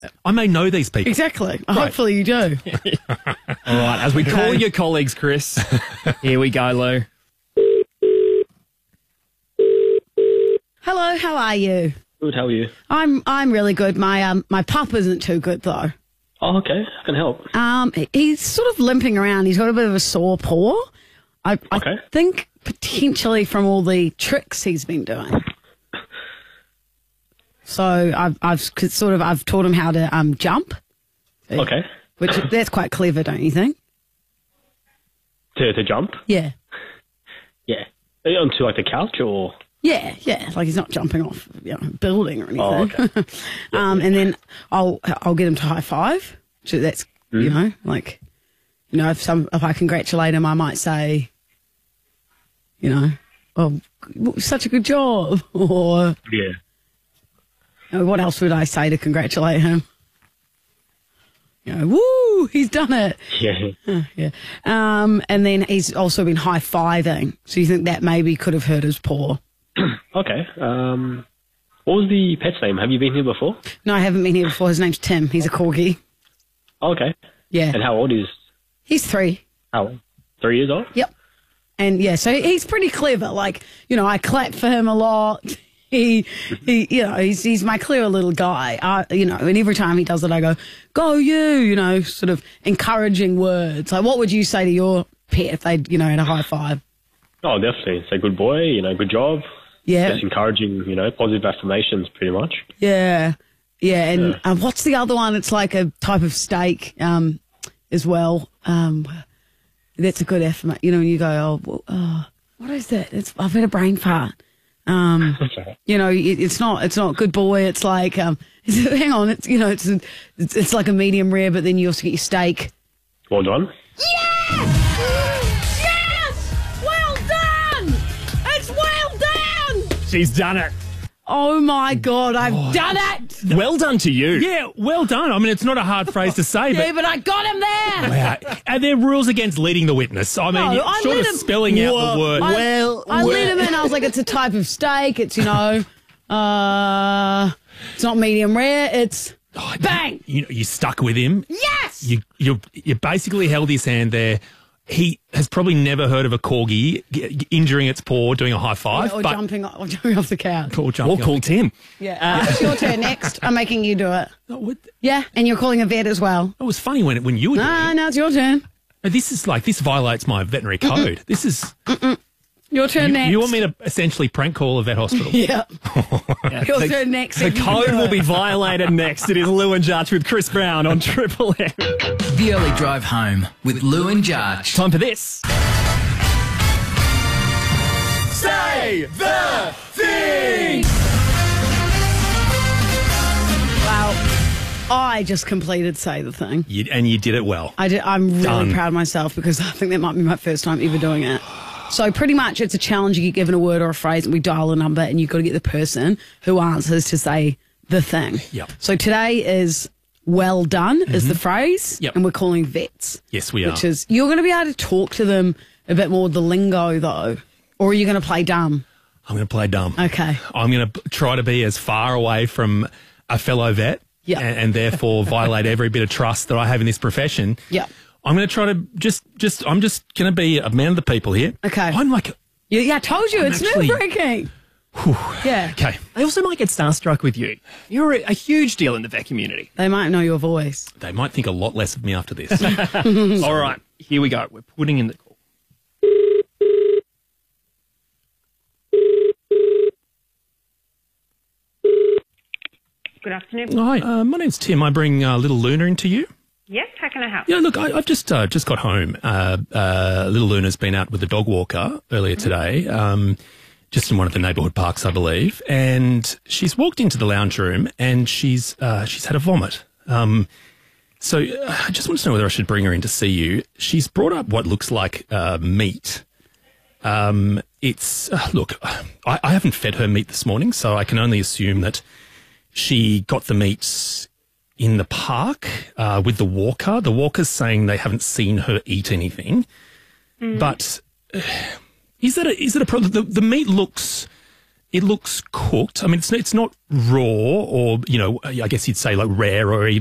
I may know these people. Exactly. Hopefully you do. All right, as we call your colleagues, Chris, here we go, Lou. Hello, how are you? Good, how are you? I'm really good. My pup isn't too good though. Oh, okay. I can help. He's sort of limping around. He's got a bit of a sore paw. I think potentially from all the tricks he's been doing. So I've taught him how to jump. Okay. Which that's quite clever, don't you think? To jump? Yeah. Yeah. Are you onto like the couch or? Yeah. Like he's not jumping off, a building or anything. Oh, okay. And then I'll get him to high five. So that's if I congratulate him, I might say, oh, such a good job, or Yeah. What else would I say to congratulate him? Woo, he's done it. Yeah. Yeah. And then he's also been high fiving. So you think that maybe could have hurt his paw? Okay. What was the pet's name? Have you been here before? No, I haven't been here before. His name's Tim. He's a corgi. Okay. Yeah. And how old is? He's 3. How old? 3 years old? Yep. And yeah, so he's pretty clever. Like, I clap for him a lot. He's my clever little guy. And every time he does it, I go you, sort of encouraging words. Like, what would you say to your pet if they, had a high five? Oh, definitely. Say good boy, good job. Yeah. Just encouraging, positive affirmations pretty much. Yeah. Yeah. And what's the other one? It's like a type of steak as well. That's a good affirmation. When you go, what is that? I've had a brain fart. It's not good boy. It's like, hang on, it's like a medium rare, but then you also get your steak. Well done. Yes! Well done! It's well done! She's done it. Oh my God, I've done it! Well done to you. Yeah, well done. I mean, it's not a hard phrase to say, Yeah, but I got him there! wow. Are there rules against leading the witness? I mean, No, I short let of him- spelling out the word. I let him in. I was like, it's a type of steak. It's, it's not medium rare. It's bang! You stuck with him. Yes! You basically held his hand there. He has probably never heard of a corgi injuring its paw doing a high five. Or jumping off the couch. Or jumping We'll call off Tim. Yeah. It's your turn next. I'm making you do it. the- Yeah, and you're calling a vet as well. It was funny when you were doing it. Now it's your turn. This violates my veterinary code. This is Your turn next. you want me to essentially prank call a vet hospital? Yeah. Your turn next. The code will be violated next. It is Lou and Judge with Chris Brown on Triple M. The Early Drive Home with Lou and Judge. Time for this. Say the thing! Wow. I just completed Say the Thing. And you did it well. I'm really Done. proud of myself because I think that might be my first time ever doing it. So pretty much it's a challenge. You get given a word or a phrase and we dial a number and you've got to get the person who answers to say the thing. Yep. So today is well done is the phrase. Yep. And we're calling vets. Yes, we are. Which is, you're going to be able to talk to them a bit more with the lingo though. Or are you going to play dumb? I'm going to play dumb. Okay. I'm going to try to be as far away from a fellow vet Yep. and therefore violate every bit of trust that I have in this profession. Yep. I'm going to try to I'm just going to be a man of the people here. Okay. I'm like, Yeah, I told you, I'm it's actually- nerve-wracking. Yeah. okay. They also might get starstruck with you. You're a huge deal in the vet community. They might know your voice. They might think a lot less of me after this. All right, here we go. We're putting in the call. Good afternoon. Hi, my name's Tim. I bring little Luna into you. Yes, how can I help? Yeah, look, I've just got home. Little Luna's been out with the dog walker earlier today, just in one of the neighbourhood parks, I believe, and she's walked into the lounge room and she's had a vomit. So I just want to know whether I should bring her in to see you. She's brought up what looks like meat. Look, I haven't fed her meat this morning, so I can only assume that she got the meat in the park with the walker. The walker's saying they haven't seen her eat anything. But is that a problem? The meat looks It looks cooked. I mean, it's not raw or, I guess you'd say like rare or